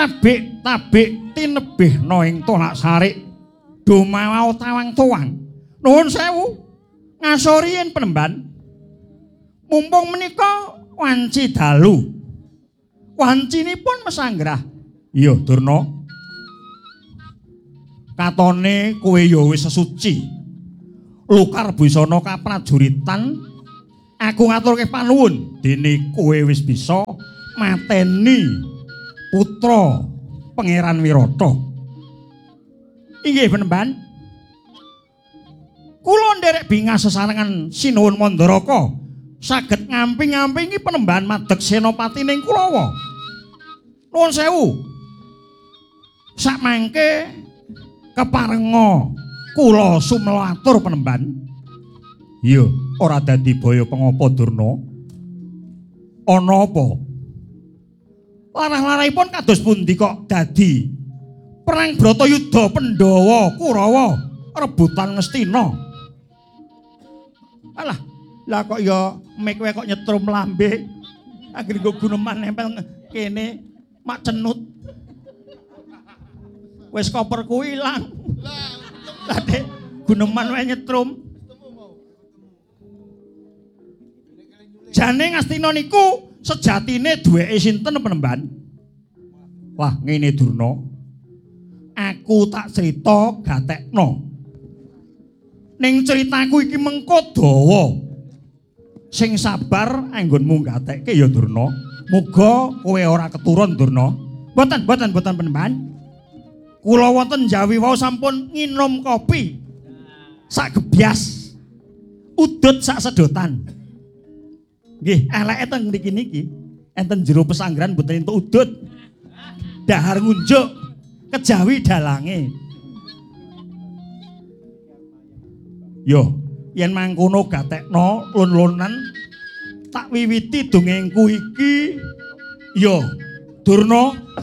tabik tinebihna ing tolak sarik dumawau tawang tuwang. Nuwun sewu ngasori yen Penemban. Mumpung menika wanci dalu. Wancinipun mesanggrah. Iya Durna. Katone kowe ya wis sesuci. Lukar busana kaprajuritan. Aku ngaturke panuwun dene kowe wis bisa mateni putra Pangeran Wirata. Inggih Penemban. Kula nderek bingah sesarengan sinuwun Mandaraka saged ngamping-ngampingi Penemban madeg senopati ning Kulawa. Nuwun sewu. Sakmangke keparenga kula sumela atur Penemban. Iya, ora dadi baya pengapa Durna. Ana apa? Larah-larahipun kados pundi kok dadi perang Bratayuda Pandhawa Kurawa rebutan Ngastina. Alah, lah kok ya mek kowe kok nyetrum lambe. Anggere nggo guneman nempel kene mak cenut. Wis koperku ilang. Lah Dik, guneman wae nyetrum. Jane Ngastina niku sejatine duweke sinten Penemban? Wah, ngene Durna. Aku tak crita gatekno. Ning critaku iki mengko dawa. Sing sabar anggonmu gatekke ya Durna. Muga kowe ora keturun Durna. Mboten Penemban. Kula wonten Jawi wau sampun nginum kopi. Sak gebyas. Udut sak sedotan. Nggih, eleke teng mriki niki enten jero pesanggrahan mboten entuk udut. Dahar ngunjuk kejawi dalange. Yo, yen mangkono gatekno lun-lunan tak wiwiti dongengku iki. Yo, Durna